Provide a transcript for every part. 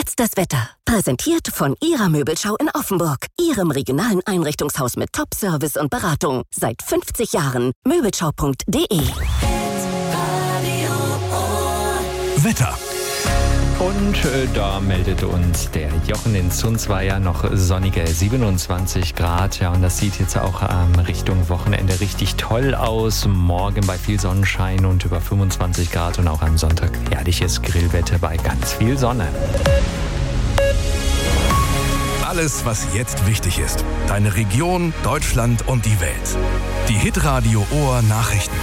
jetzt das Wetter. Präsentiert von Ihrer Möbelschau in Offenburg. Ihrem regionalen Einrichtungshaus mit Top-Service und Beratung. Seit 50 Jahren. Möbelschau.de. Wetter. Und da meldete uns der Jochen in Zunzweier noch sonnige 27 Grad. Ja, und das sieht jetzt auch Richtung Wochenende richtig toll aus. Morgen bei viel Sonnenschein und über 25 Grad und auch am Sonntag herrliches Grillwetter bei ganz viel Sonne. Alles, was jetzt wichtig ist. Deine Region, Deutschland und die Welt. Die Hitradio Ohr Nachrichten.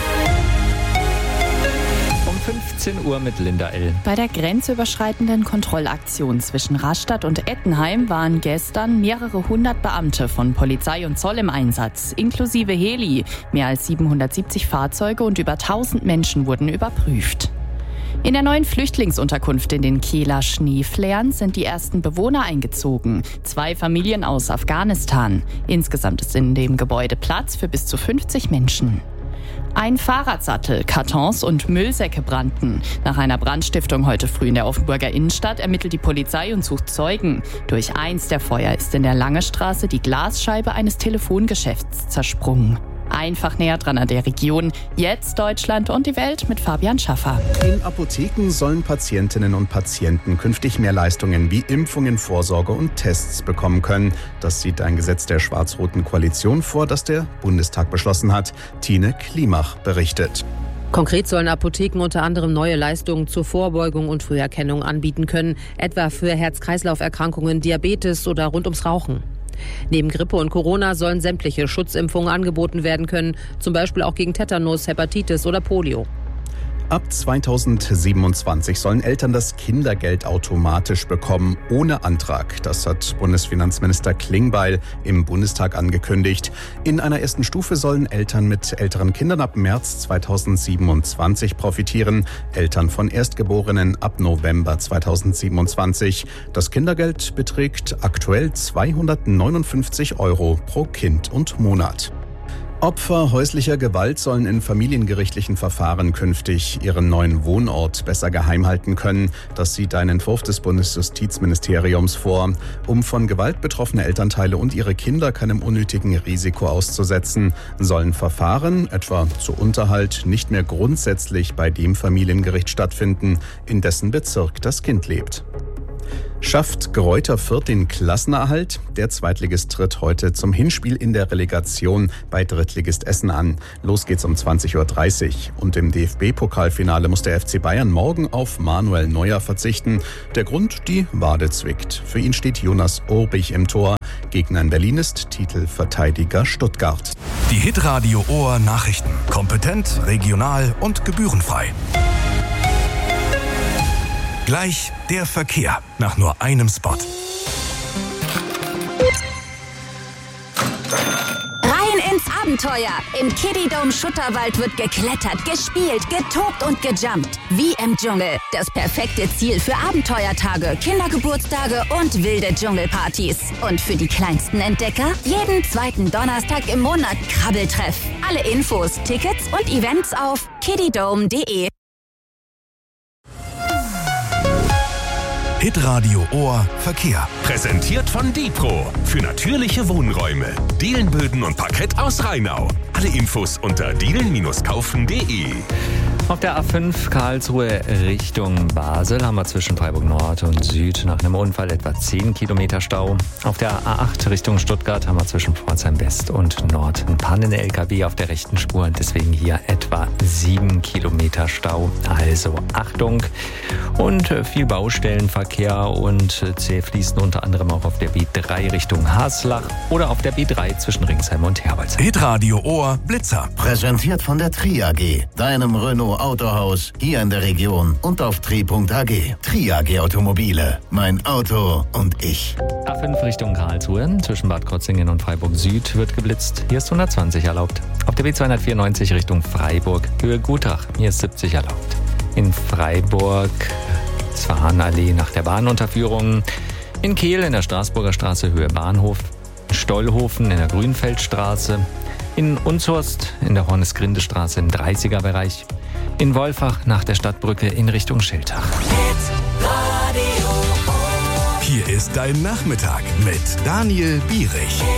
15 Uhr mit Linda L. Bei der grenzüberschreitenden Kontrollaktion zwischen Rastatt und Ettenheim waren gestern mehrere hundert Beamte von Polizei und Zoll im Einsatz, inklusive Heli. Mehr als 770 Fahrzeuge und über 1000 Menschen wurden überprüft. In der neuen Flüchtlingsunterkunft in den Kehler Schneeflären sind die ersten Bewohner eingezogen. 2 Familien aus Afghanistan. Insgesamt ist in dem Gebäude Platz für bis zu 50 Menschen. Ein Fahrradsattel, Kartons und Müllsäcke brannten. Nach einer Brandstiftung heute früh in der Offenburger Innenstadt ermittelt die Polizei und sucht Zeugen. Durch eins der Feuer ist in der Langestraße die Glasscheibe eines Telefongeschäfts zersprungen. Einfach näher dran an der Region. Jetzt Deutschland und die Welt mit Fabian Schaffer. In Apotheken sollen Patientinnen und Patienten künftig mehr Leistungen wie Impfungen, Vorsorge und Tests bekommen können. Das sieht ein Gesetz der schwarz-roten Koalition vor, das der Bundestag beschlossen hat. Tine Klimach berichtet. Konkret sollen Apotheken unter anderem neue Leistungen zur Vorbeugung und Früherkennung anbieten können, etwa für Herz-Kreislauf-Erkrankungen, Diabetes oder rund ums Rauchen. Neben Grippe und Corona sollen sämtliche Schutzimpfungen angeboten werden können, zum Beispiel auch gegen Tetanus, Hepatitis oder Polio. Ab 2027 sollen Eltern das Kindergeld automatisch bekommen, ohne Antrag. Das hat Bundesfinanzminister Klingbeil im Bundestag angekündigt. In einer ersten Stufe sollen Eltern mit älteren Kindern ab März 2027 profitieren, Eltern von Erstgeborenen ab November 2027. Das Kindergeld beträgt aktuell 259 € pro Kind und Monat. Opfer häuslicher Gewalt sollen in familiengerichtlichen Verfahren künftig ihren neuen Wohnort besser geheim halten können. Das sieht ein Entwurf des Bundesjustizministeriums vor. Um von Gewalt betroffene Elternteile und ihre Kinder keinem unnötigen Risiko auszusetzen, sollen Verfahren, etwa zu Unterhalt, nicht mehr grundsätzlich bei dem Familiengericht stattfinden, in dessen Bezirk das Kind lebt. Schafft Greuther Fürth den Klassenerhalt? Der Zweitligist tritt heute zum Hinspiel in der Relegation bei Drittligist Essen an. Los geht's um 20:30 Uhr. Und im DFB-Pokalfinale muss der FC Bayern morgen auf Manuel Neuer verzichten. Der Grund? Die Wade zwickt. Für ihn steht Jonas Urbich im Tor. Gegner in Berlin ist Titelverteidiger Stuttgart. Die Hitradio Ohr Nachrichten. Kompetent, regional und gebührenfrei. Gleich der Verkehr nach nur einem Spot. Rein ins Abenteuer. Im Kiddie-Dome Schutterwald wird geklettert, gespielt, getobt und gejumpt. Wie im Dschungel. Das perfekte Ziel für Abenteuertage, Kindergeburtstage und wilde Dschungelpartys. Und für die kleinsten Entdecker jeden zweiten Donnerstag im Monat Krabbeltreff. Alle Infos, Tickets und Events auf kiddiedome.de. Hitradio Ohr Verkehr. Präsentiert von Dipro für natürliche Wohnräume. Dielenböden und Parkett aus Rheinau. Alle Infos unter dielen-kaufen.de. Auf der A5 Karlsruhe Richtung Basel haben wir zwischen Freiburg Nord und Süd nach einem Unfall etwa 10 Kilometer Stau. Auf der A8 Richtung Stuttgart haben wir zwischen Pforzheim West und Nord einen Pannen-LKW auf der rechten Spur. Deswegen hier etwa 7 Kilometer Stau. Also Achtung. Und viel Baustellenverkehr und zäh fließen unter anderem auch auf der B3 Richtung Haslach oder auf der B3 zwischen Ringsheim und Herbolzheim. Hitradio Ohr Blitzer. Präsentiert von der Tri-AG, deinem Renault Autohaus hier in der Region und auf tri.ag. Tri-AG Automobile. Mein Auto und ich. A5 Richtung Karlsruhe zwischen Bad Krotzingen und Freiburg Süd wird geblitzt. Hier ist 120 erlaubt. Auf der B294 Richtung Freiburg Höhe Gutach. Hier ist 70 erlaubt. In Freiburg Zwarenallee nach der Bahnunterführung. In Kehl in der Straßburger Straße Höhe Bahnhof. In Stollhofen in der Grünfeldstraße. In Unzhorst in der Hornesgrinde-Straße im 30er-Bereich. In Wolfach nach der Stadtbrücke in Richtung Schiltach. ist dein Nachmittag mit Daniel Bierich.